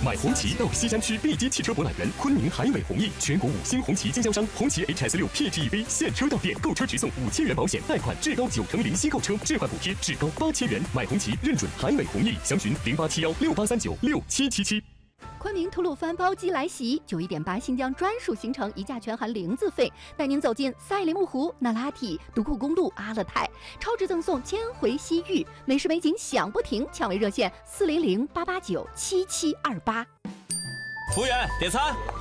买红旗到西山区碧基汽车博览园、昆明海美弘毅全国5星红旗经销商，红旗 HS6 PHEV 现车到店，购车直送5000元保险，贷款至高9成零息购车，置换补贴至高8000元。买红旗认准海美弘毅，详询087168396777。 昆明吐鲁番包机来袭，91.8新疆专属行程，一价全含0字费，带您走进赛里木湖、那拉提、独库公路、阿勒泰，超值赠送1000回西域，美食美景享不停，抢位热线400-889-7728。 服务员，点餐。